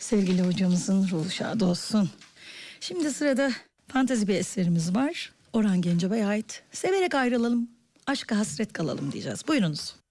Sevgili hocamızın ruhu şad olsun. Şimdi sırada fantezi bir eserimiz var. Orhan Gencebay'a ait. Severek ayrılalım, aşka hasret kalalım diyeceğiz. Buyurunuz.